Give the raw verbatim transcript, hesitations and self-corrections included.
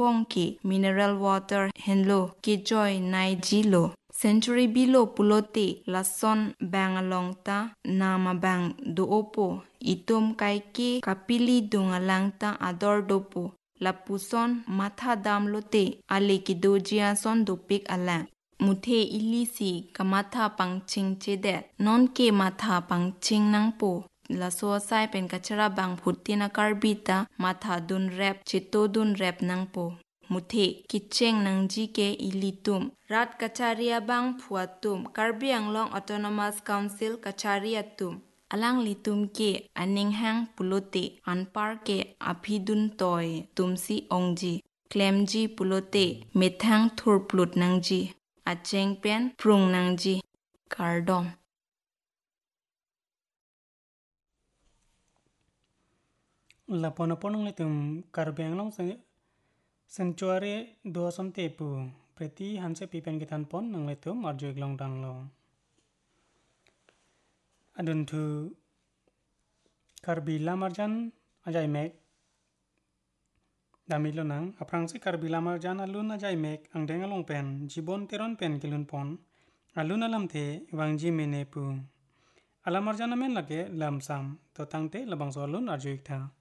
bong ki mineral water henlo ki joy nai jilo. Century bilo pulote lason bangalong ta nama bang doopo itom kaiki kapili dungalang ta ador dopo. Lapuson matha damlote ale ki dojia son dopik ala. Muthe ilisi kamatha pangching chedet non ke matha pangching nang po. La so sai pen kachara bang phutina karbita matha dun rep chito dun rep nang po. Muthe kicheng nang ji ke ilitum rat kacharia bang phuatum Karbi Anglong Autonomous Council kachariatum alang litum ke aning hang pulote anpar ke aphidun toy tumsi ongji klemji pulote methang thur plut nangji acheng pen prung nangji kardom. Lapono-ponong litum Karbi Anglong Sanctuary do som tepu preti hanse pipen kitan pon nang letum arjo iglong danglo. Adun tu Karbi Lamarjan ajai mek damilo nang aprang se Karbi Lamarjan alun ajai mek ang dengalong pen jibon teron pen kilun pon alun alam te wangji menepu. Alamarjan amen lake lam sam to tangte labang so alun arjo ikta.